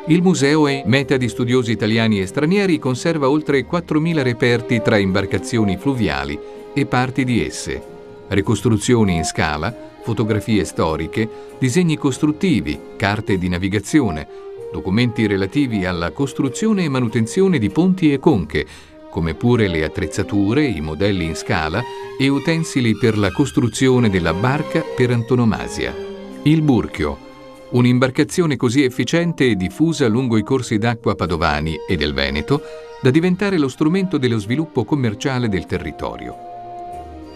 Il museo è meta di studiosi italiani e stranieri, conserva oltre 4.000 reperti tra imbarcazioni fluviali e parti di esse, ricostruzioni in scala, fotografie storiche, disegni costruttivi, carte di navigazione, documenti relativi alla costruzione e manutenzione di ponti e conche, come pure le attrezzature, i modelli in scala e utensili per la costruzione della barca per antonomasia. Il Burchio, un'imbarcazione così efficiente e diffusa lungo i corsi d'acqua padovani e del Veneto da diventare lo strumento dello sviluppo commerciale del territorio.